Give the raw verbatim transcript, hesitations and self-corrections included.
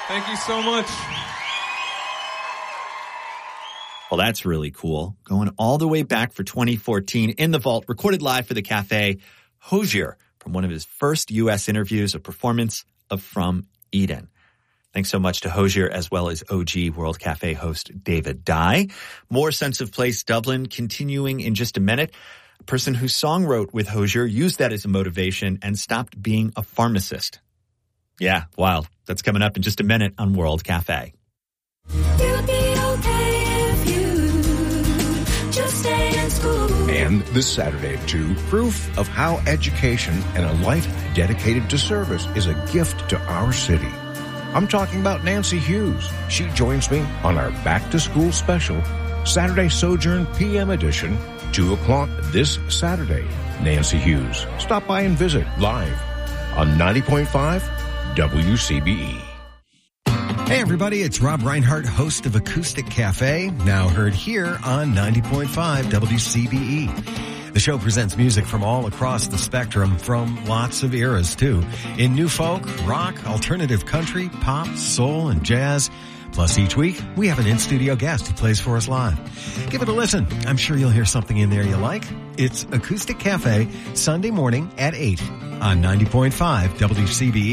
Thank you so much. Well, that's really cool. Going all the way back for twenty fourteen in the vault, recorded live for the Cafe, Hozier, from one of his first U S interviews, a performance of From Eden. Thanks so much to Hozier as well as O G World Cafe host David Dye. More Sense of Place Dublin continuing in just a minute. A person whose song wrote with Hozier used that as a motivation and stopped being a pharmacist. Yeah, wild. That's coming up in just a minute on World Cafe. You'd be okay if you just stayed in school. And this Saturday at two, proof of how education and a life dedicated to service is a gift to our city. I'm talking about Nancy Hughes. She joins me on our Back to School special, Saturday Sojourn P M edition, two o'clock this Saturday. Nancy Hughes. Stop by and visit live on ninety point five W C B E. Hey everybody, it's Rob Reinhart, host of Acoustic Cafe, now heard here on ninety point five W C B E. The show presents music from all across the spectrum, from lots of eras too, in new folk, rock, alternative country, pop, soul, and jazz. Plus each week, we have an in-studio guest who plays for us live. Give it a listen. I'm sure you'll hear something in there you like. It's Acoustic Cafe, Sunday morning at eight on ninety point five W C B E.